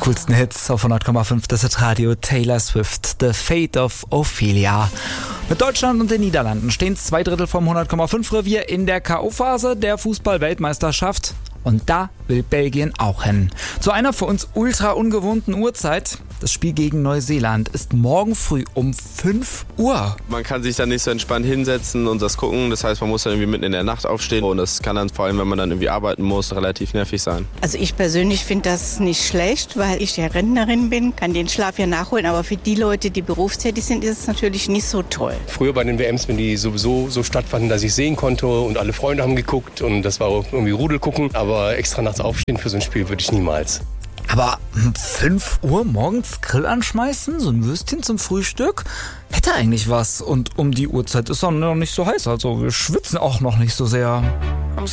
coolsten Hits auf 100,5, das ist Radio Taylor Swift, The Fate of Ophelia. Mit Deutschland und den Niederlanden stehen 2/3 vom 100,5 Revier in der K.O.-Phase der Fußball-Weltmeisterschaft. Und da will Belgien auch hin. Zu einer für uns ultra ungewohnten Uhrzeit. Das Spiel gegen Neuseeland ist morgen früh um 5 Uhr. Man kann sich dann nicht so entspannt hinsetzen und das gucken. Das heißt, man muss dann irgendwie mitten in der Nacht aufstehen. Und das kann dann vor allem, wenn man dann irgendwie arbeiten muss, relativ nervig sein. Also ich persönlich finde das nicht schlecht, weil ich ja Rentnerin bin, kann den Schlaf ja nachholen. Aber für die Leute, die berufstätig sind, ist es natürlich nicht so toll. Früher bei den WMs, wenn die sowieso so stattfanden, dass ich sehen konnte und alle Freunde haben geguckt und das war auch irgendwie Rudel gucken. Aber extra nachts aufstehen für so ein Spiel würde ich niemals. Aber 5 Uhr morgens Grill anschmeißen, so ein Würstchen zum Frühstück, hätte eigentlich was. Und um die Uhrzeit ist es noch nicht so heiß, also wir schwitzen auch noch nicht so sehr.